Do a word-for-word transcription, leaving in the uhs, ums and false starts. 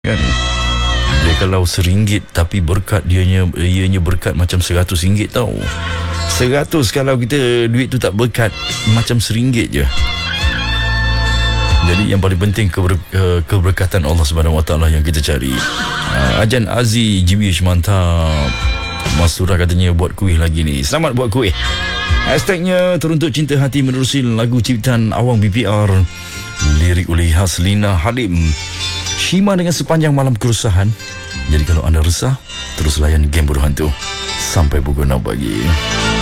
Kan? Dia kalau seringgit tapi berkat dianya ianya berkat macam seratus ringgit tau. Seratus kalau kita duit tu tak berkat macam seringgit je. Jadi yang paling penting keber, ke, keberkatan Allah Subhanahu Wa Taala yang kita cari. Uh, Ajan Aziz Jiwish, mantap. Mas Surah katanya buat kuih lagi ni. Selamat buat kuih. Hashtagnya Teruntuk Cinta Hati menerusi lagu ciptaan Awang B P R. Lirik oleh Haslina Halim. Shima dengan Sepanjang Malam Keresahan. Jadi kalau anda resah, terus layan Game Bodoh Hantu sampai pukul enam pagi.